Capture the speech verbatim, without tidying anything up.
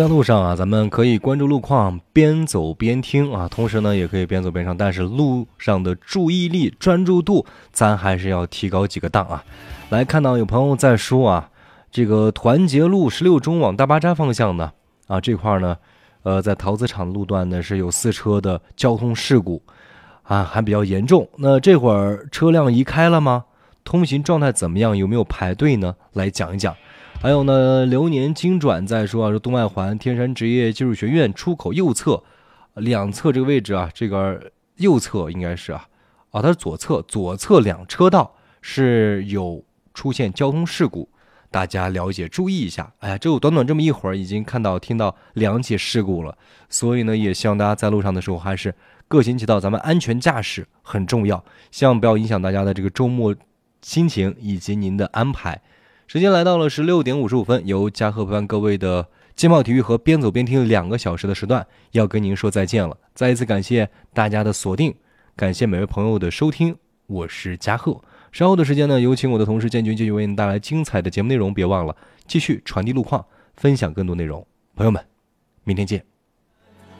在路上啊，咱们可以关注路况，边走边听啊，同时呢，也可以边走边唱。但是路上的注意力、专注度，咱还是要提高几个档啊。来看到有朋友在说啊，这个团结路十六中往大巴扎方向呢，啊这块呢，呃，在陶瓷厂路段呢是有四车的交通事故，啊，还比较严重。那这会儿车辆移开了吗？通行状态怎么样？有没有排队呢？来讲一讲。还有呢，流年精转在说啊，说东外环天山职业技术学院出口右侧两侧这个位置啊，这个右侧应该是啊，啊，它是左侧，左侧两车道是有出现交通事故，大家了解注意一下。哎呀，这有短短这么一会儿，已经看到听到两起事故了，所以呢，也希望大家在路上的时候还是各行其道，咱们安全驾驶很重要，希望不要影响大家的这个周末心情以及您的安排。时间来到了十六点五十五分，由嘉禾陪伴各位的劲爆体育和边走边听两个小时的时段，要跟您说再见了。再一次感谢大家的锁定，感谢每位朋友的收听，我是嘉禾。稍后的时间呢，有请我的同事建军继续为您带来精彩的节目内容，别忘了继续传递路况，分享更多内容。朋友们，明天见。